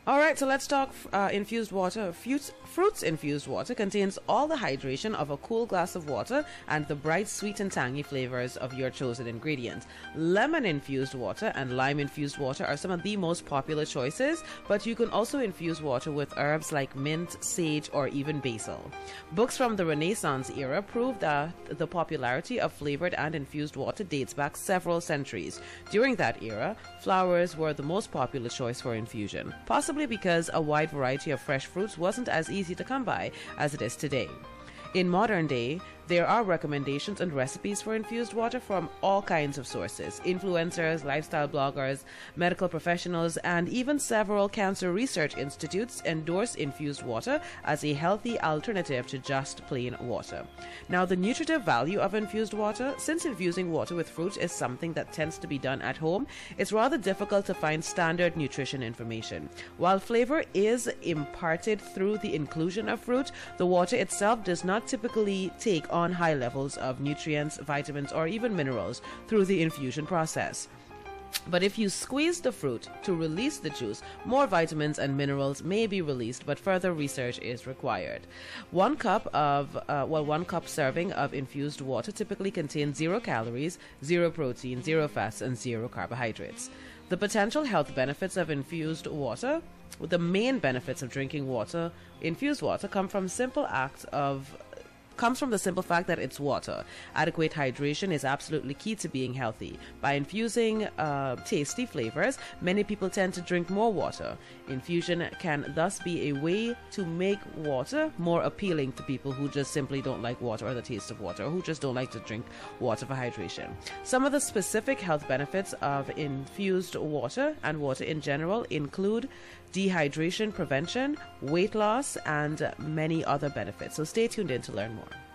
All right, so let's talk infused water. Fruits infused water contains all the hydration of a cool glass of water and the bright, sweet, and tangy flavors of your chosen ingredient. Lemon infused water and lime infused water are some of the most popular choices, but you can also infuse water with herbs like mint, sage, or even basil. Books from the Renaissance era prove that the popularity of flavored and infused water dates back several centuries. During that era, flowers were the most popular choice for infusion, possibly because a wide variety of fresh fruits wasn't as easy to come by as it is today. In modern day, there are recommendations and recipes for infused water from all kinds of sources. Influencers, lifestyle bloggers, medical professionals, and even several cancer research institutes endorse infused water as a healthy alternative to just plain water. Now, the nutritive value of infused water, since infusing water with fruit is something that tends to be done at home, it's rather difficult to find standard nutrition information. While flavor is imparted through the inclusion of fruit, the water itself does not typically take on high levels of nutrients, vitamins, or even minerals through the infusion process. But if you squeeze the fruit to release the juice, more vitamins and minerals may be released, but further research is required. One cup serving of infused water typically contains 0 calories, 0 protein, 0 fats, and 0 carbohydrates. The potential health benefits of infused water. The main benefits of drinking water, infused water, comes from the simple fact that it's water. Adequate hydration is absolutely key to being healthy. By infusing tasty flavors, many people tend to drink more water. Infusion can thus be a way to make water more appealing to people who just simply don't like water or the taste of water, or who just don't like to drink water for hydration. Some of the specific health benefits of infused water and water in general include dehydration prevention, weight loss, and many other benefits. So stay tuned in to learn more.